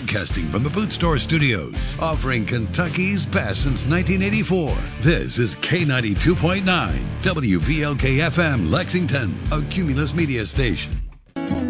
Broadcasting from the Boot Store Studios, offering Kentucky's best since 1984. This is K92.9, WVLK-FM, Lexington, a Cumulus Media station.